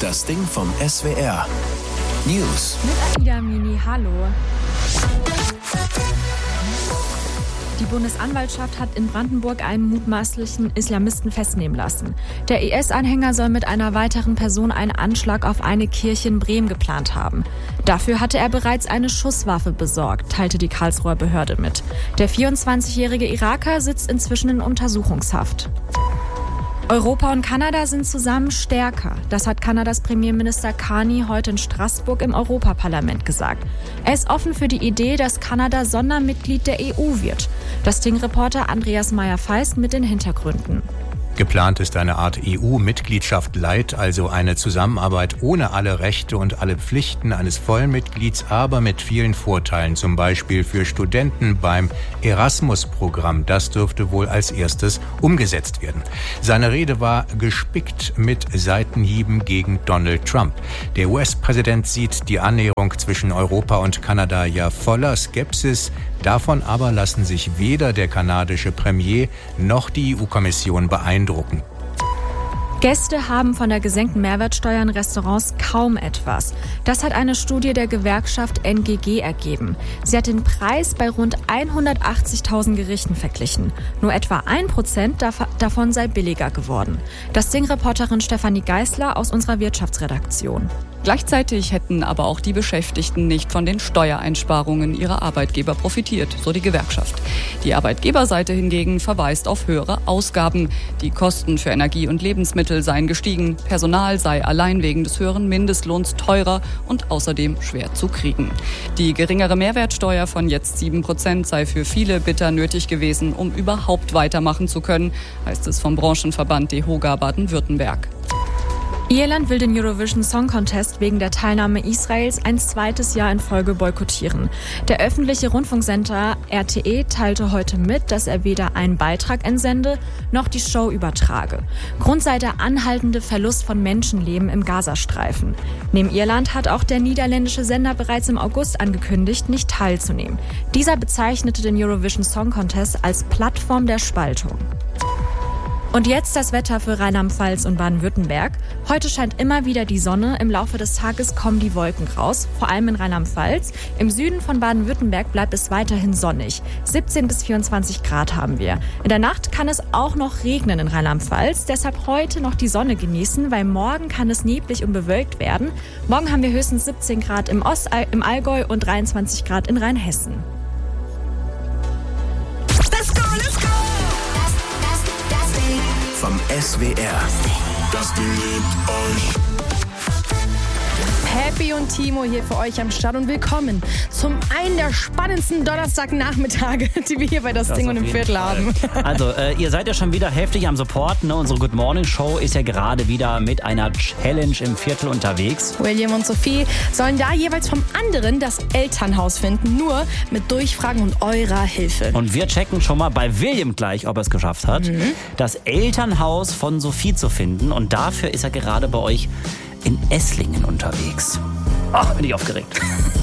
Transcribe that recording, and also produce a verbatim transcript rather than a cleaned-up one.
Das Ding vom S W R. News. Mit Aida Mini, hallo. Die Bundesanwaltschaft hat in Brandenburg einen mutmaßlichen Islamisten festnehmen lassen. Der I S-Anhänger soll mit einer weiteren Person einen Anschlag auf eine Kirche in Bremen geplant haben. Dafür hatte er bereits eine Schusswaffe besorgt, teilte die Karlsruher Behörde mit. Der vierundzwanzigjährige Iraker sitzt inzwischen in Untersuchungshaft. Europa und Kanada sind zusammen stärker. Das hat Kanadas Premierminister Carney heute in Straßburg im Europaparlament gesagt. Er ist offen für die Idee, dass Kanada Sondermitglied der E U wird. Das Ding-Reporter Andreas Meyer-Feist mit den Hintergründen. Geplant ist eine Art E U-Mitgliedschaft Light, also eine Zusammenarbeit ohne alle Rechte und alle Pflichten eines Vollmitglieds, aber mit vielen Vorteilen, zum Beispiel für Studenten beim Erasmus-Programm. Das dürfte wohl als erstes umgesetzt werden. Seine Rede war gespickt mit Seitenhieben gegen Donald Trump. Der U S-Präsident sieht die Annäherung zwischen Europa und Kanada ja voller Skepsis. Davon aber lassen sich weder der kanadische Premier noch die E U-Kommission beeindrucken. Gäste haben von der gesenkten Mehrwertsteuer in Restaurants kaum etwas. Das hat eine Studie der Gewerkschaft N G G ergeben. Sie hat den Preis bei rund hundertachtzigtausend Gerichten verglichen. Nur etwa ein Prozent davon sei billiger geworden. Das Ding-Reporterin Stefanie Geisler aus unserer Wirtschaftsredaktion. Gleichzeitig hätten aber auch die Beschäftigten nicht von den Steuereinsparungen ihrer Arbeitgeber profitiert, so die Gewerkschaft. Die Arbeitgeberseite hingegen verweist auf höhere Ausgaben. Die Kosten für Energie und Lebensmittel seien gestiegen, Personal sei allein wegen des höheren Mindestlohns teurer und außerdem schwer zu kriegen. Die geringere Mehrwertsteuer von jetzt sieben Prozent sei für viele bitter nötig gewesen, um überhaupt weitermachen zu können, heißt es vom Branchenverband DEHOGA Baden-Württemberg. Irland will den Eurovision Song Contest wegen der Teilnahme Israels ein zweites Jahr in Folge boykottieren. Der öffentliche Rundfunksender R T E teilte heute mit, dass er weder einen Beitrag entsende noch die Show übertrage. Grund sei der anhaltende Verlust von Menschenleben im Gazastreifen. Neben Irland hat auch der niederländische Sender bereits im August angekündigt, nicht teilzunehmen. Dieser bezeichnete den Eurovision Song Contest als Plattform der Spaltung. Und jetzt das Wetter für Rheinland-Pfalz und Baden-Württemberg. Heute scheint immer wieder die Sonne. Im Laufe des Tages kommen die Wolken raus, vor allem in Rheinland-Pfalz. Im Süden von Baden-Württemberg bleibt es weiterhin sonnig. siebzehn bis vierundzwanzig Grad haben wir. In der Nacht kann es auch noch regnen in Rheinland-Pfalz. Deshalb heute noch die Sonne genießen, weil morgen kann es neblig und bewölkt werden. Morgen haben wir höchstens siebzehn Grad im Ost, im Allgäu und dreiundzwanzig Grad in Rheinhessen. Let's go, let's go! Vom S W R. Das Ding liebt euch. Happy und Timo hier für euch am Start und willkommen zum einen der spannendsten Donnerstagnachmittage, die wir hier bei Das, das Ding und im Viertel Fall. haben. Also, äh, ihr seid ja schon wieder heftig am Support. Ne? Unsere Good Morning Show ist ja gerade wieder mit einer Challenge im Viertel unterwegs. William und Sophie sollen da jeweils vom anderen das Elternhaus finden, nur mit Durchfragen und eurer Hilfe. Und wir checken schon mal bei William gleich, ob er es geschafft hat, mhm. das Elternhaus von Sophie zu finden. Und dafür ist er gerade bei euch in Esslingen unterwegs. Ach, bin ich aufgeregt.